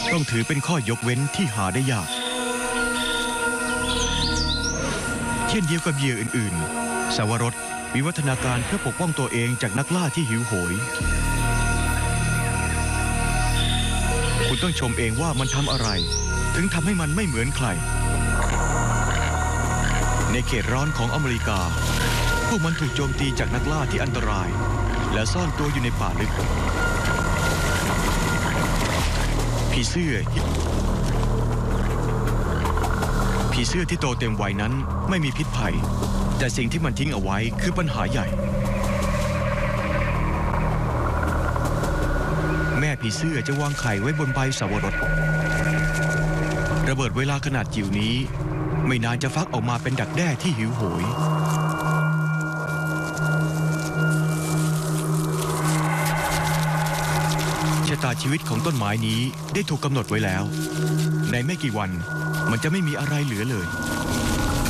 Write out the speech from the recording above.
ต้องถือเป็นข้อยกเว้นที่หาได้ยากเช่นเดียวกับเหยื่ออื่นๆสวรสวิวัฒนาการเพื่อปกป้องตัวเองจากนักล่าที่หิวโหยคุณต้องชมเองว่ามันทำอะไรถึงทำให้มันไม่เหมือนใครในเขตร้อนของอเมริกาพวกมันถูกโจมตีจากนักล่าที่อันตรายและซ่อนตัวอยู่ในป่าลึกผีเสื้อที่โตเต็มวัยนั้นไม่มีพิษภัยแต่สิ่งที่มันทิ้งเอาไว้คือปัญหาใหญ่แม่ผีเสื้อจะวางไข่ไว้บนใบสวรสระเบิดเวลาขนาดจิ๋วนี้ไม่นานจะฟักออกมาเป็นดักแด้ที่หิวโหยชะตาชีวิตของต้นไม้นี้ได้ถูกกำหนดไว้แล้วในไม่กี่วันมันจะไม่มีอะไรเหลือเลย